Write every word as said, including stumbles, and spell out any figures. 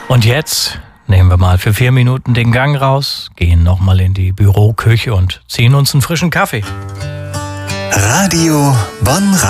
Und jetzt nehmen wir mal für vier Minuten den Gang raus, gehen nochmal in die Büroküche und ziehen uns einen frischen Kaffee. Radio Bonn